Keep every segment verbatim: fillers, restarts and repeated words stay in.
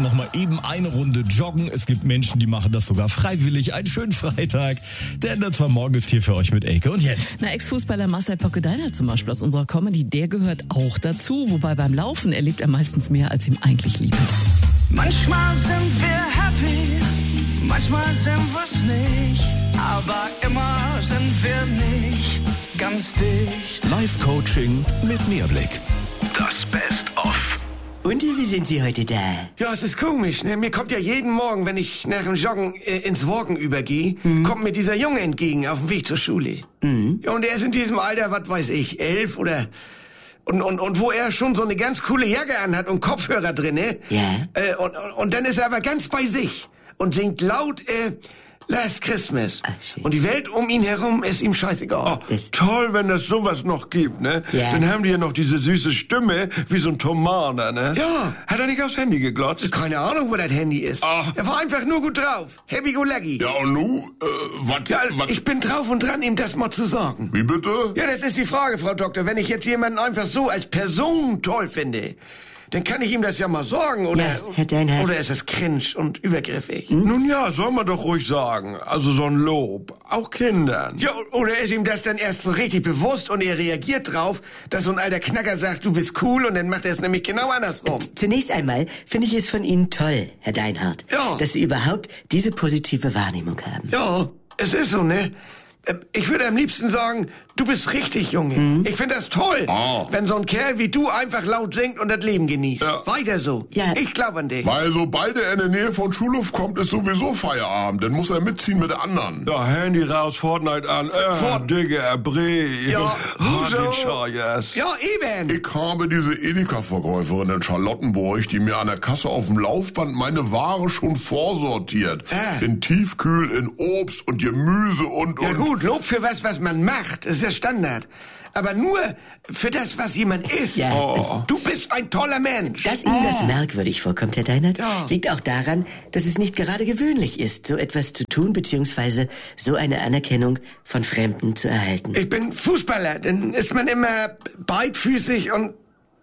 nochmal eben eine Runde joggen. Es gibt Menschen, die machen das sogar freiwillig. Einen schönen Freitag. Der Ender zwar morgen ist hier für euch mit Elke und Jens. Na, Ex-Fußballer Marcel Pockedeiner zum Beispiel aus unserer Comedy, der gehört auch dazu. Wobei beim Laufen erlebt er meistens mehr, als ihm eigentlich lieb ist. Manchmal sind wir happy, manchmal sind wir's nicht. Aber immer sind wir nicht ganz dicht. Live-Coaching mit Mehrblick. Das Best-of. Und wie sind Sie heute da? Ja, es ist komisch, ne? Mir kommt ja jeden Morgen, wenn ich nach dem Joggen äh, ins Walken übergehe, mhm. kommt mir dieser Junge entgegen auf dem Weg zur Schule. Mhm. Ja, und er ist in diesem Alter, was weiß ich, elf oder... Und, und, und wo er schon so eine ganz coole Jacke anhat und Kopfhörer drin, ne? Ja. Äh, und, und dann ist er aber ganz bei sich und singt laut, äh, Last Christmas. Ach, und die Welt um ihn herum ist ihm scheißegal. Oh, toll, wenn es sowas noch gibt, ne? Ja. Dann haben die ja noch diese süße Stimme, wie so ein Tomaner, ne? Ja. Hat er nicht aufs Handy geglotzt? Keine Ahnung, wo das Handy ist. Ach. Er war einfach nur gut drauf. Happy go lucky. Ja, und nu? Äh, was? Ja, ich bin drauf und dran, ihm das mal zu sagen. Wie bitte? Ja, das ist die Frage, Frau Doktor. Wenn ich jetzt jemanden einfach so als Person toll finde, dann kann ich ihm das ja mal sagen, oder? Ja, Herr Deinhardt. Oder ist das cringe und übergriffig? Hm? Nun ja, soll man doch ruhig sagen. Also so ein Lob. Auch Kindern. Ja, oder ist ihm das dann erst so richtig bewusst und er reagiert drauf, dass so ein alter Knacker sagt, du bist cool, und dann macht er es nämlich genau andersrum. Zunächst einmal finde ich es von Ihnen toll, Herr Deinhardt, Ja. dass Sie überhaupt diese positive Wahrnehmung haben. Ja, es ist so, ne? Ich würde am liebsten sagen, du bist richtig, Junge. Mhm. Ich finde das toll, Oh. wenn so ein Kerl wie du einfach laut singt und das Leben genießt. Ja. Weiter so. Ja. Ich glaube an dich. Weil sobald er in der Nähe von Schulhof kommt, ist sowieso Feierabend. Dann muss er mitziehen mit der anderen. Ja, Handy raus, Fortnite an. Äh, Fort- Digga, Bre. Ja, Huso. Yes. Ja, eben. Ich habe diese Edeka-Verkäuferin in Charlottenburg, die mir an der Kasse auf dem Laufband meine Ware schon vorsortiert. Ah. In Tiefkühl, in Obst und Gemüse und... Ja und gut, Lob für was, was man macht, das ist ja Standard. Aber nur für das, was jemand ist. Ja. Oh. Du bist ein toller Mensch. Dass Ihnen das merkwürdig vorkommt, Herr Deinhardt, Ja. liegt auch daran, dass es nicht gerade gewöhnlich ist, so etwas zu tun, beziehungsweise so eine Anerkennung von Fremden zu erhalten. Ich bin Fußballer, dann ist man immer beidfüßig und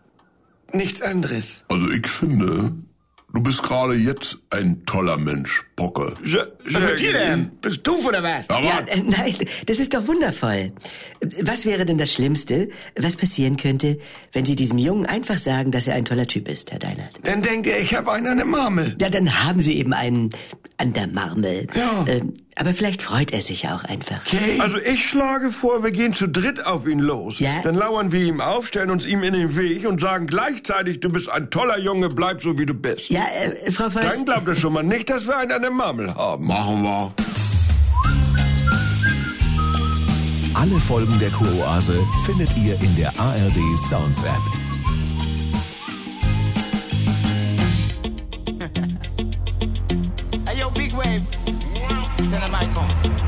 nichts anderes. Also ich finde, du bist gerade jetzt ein toller Mensch, Pocke. Sehr, Was sehr mit dir denn? Bist du oder was? Aber Ja, äh, nein, das ist doch wundervoll. Was wäre denn das Schlimmste, was passieren könnte, wenn Sie diesem Jungen einfach sagen, dass er ein toller Typ ist, Herr Deinhardt? Dann denkt er, ich habe einen an der Marmel. Ja, dann haben Sie eben einen an der Marmel. Ja. Ähm, aber vielleicht freut er sich ja auch einfach. Okay. Also ich schlage vor, wir gehen zu dritt auf ihn los. Ja. Dann lauern wir ihm auf, stellen uns ihm in den Weg und sagen gleichzeitig, du bist ein toller Junge, bleib so wie du bist. Ja, äh, Frau Voss. Dann glaubt er schon mal nicht, dass wir einen an der Marmel haben. machen wir. Alle Folgen der Kuroase findet ihr in der A R D Sounds App. Hey, yo, big wave. Tell them I come.